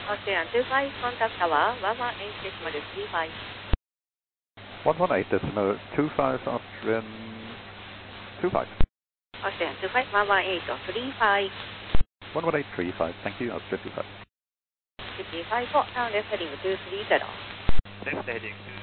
Austrian 25, contact tower 118.35. 118.25 Austrian 25. Austrian 25, 118.35. 118.35, thank you, Austrian 25. 55, port down left heading 230. Left heading 230.